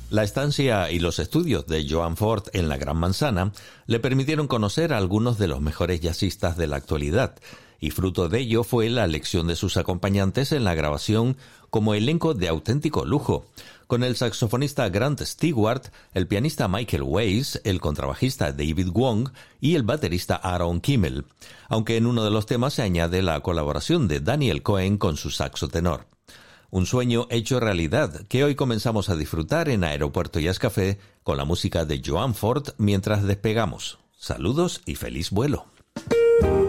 La estancia y los estudios de Joan Ford en la Gran Manzana le permitieron conocer a algunos de los mejores jazzistas de la actualidad, y fruto de ello fue la elección de sus acompañantes en la grabación como elenco de auténtico lujo, con el saxofonista Grant Stewart, el pianista Michael Weiss, el contrabajista David Wong y el baterista Aaron Kimmel, aunque en uno de los temas se añade la colaboración de Daniel Cohen con su saxo tenor. Un sueño hecho realidad que hoy comenzamos a disfrutar en Aeropuerto Jazz Café con la música de Joan Ford mientras despegamos. Saludos y feliz vuelo.